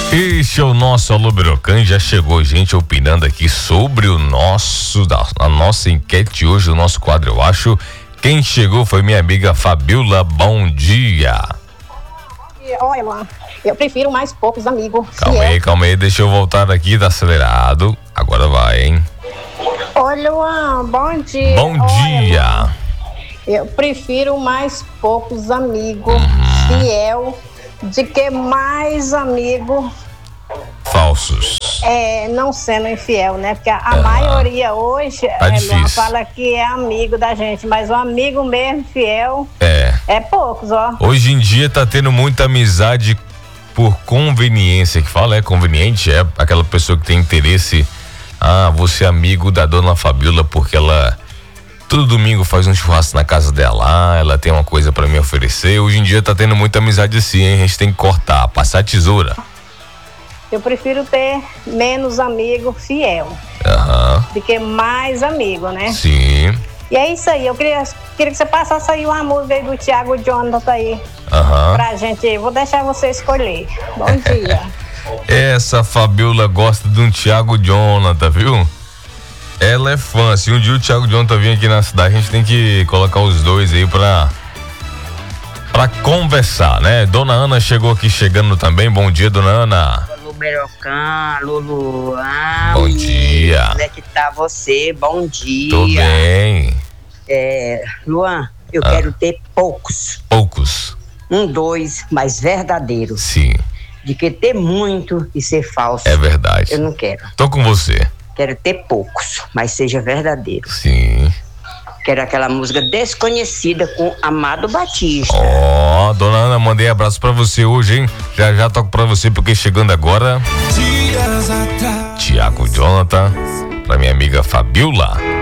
Este é o nosso Alô Birocan, já chegou gente opinando aqui sobre a nossa enquete hoje, o nosso quadro, eu acho. Quem chegou foi minha amiga Fabiola, bom dia. Olha, Luan, eu prefiro mais poucos amigos. Calma aí, deixa eu voltar aqui, tá acelerado. Agora vai, hein? Olha, Luan, bom dia. Bom dia. Luan, eu prefiro mais poucos amigos fiel de que mais amigo falsos. Não sendo infiel, né? Porque a maioria hoje difícil. Fala que é amigo da gente, mas o amigo mesmo fiel é poucos, ó. Hoje em dia tá tendo muita amizade por conveniência, que fala, é conveniente, é aquela pessoa que tem interesse. Você é amigo da dona Fabiola porque ela todo domingo faz um churrasco na casa dela, ela tem uma coisa pra me oferecer. Hoje em dia tá tendo muita amizade assim, hein? A gente tem que cortar, passar a tesoura. Eu prefiro ter menos amigo fiel do que mais amigo, né? Sim. E é isso aí, eu queria que você passasse aí uma música aí do Thiago Jonathan aí pra gente. Vou deixar você escolher. Bom dia. Essa Fabiola gosta de um Thiago Jonathan, viu? Ela é fã. Se um dia o Thiago Jonathan vir aqui na cidade, a gente tem que colocar os dois aí pra conversar, né? Dona Ana chegou aqui chegando também. Bom dia, dona Ana. Alô, Birocan, alô, Luan. Bom dia. Como é que tá você? Bom dia. Tô bem. Luan, eu quero ter poucos. Poucos? 2, mas verdadeiros. Sim. De que ter muito e ser falso. É verdade. Eu não quero. Tô com você. Quero ter poucos, mas seja verdadeiro. Sim. Quero aquela música Desconhecida com Amado Batista. Dona Ana, mandei abraço pra você hoje, hein? Já toco pra você, porque chegando agora Thiago Jonathan, pra minha amiga Fabiola.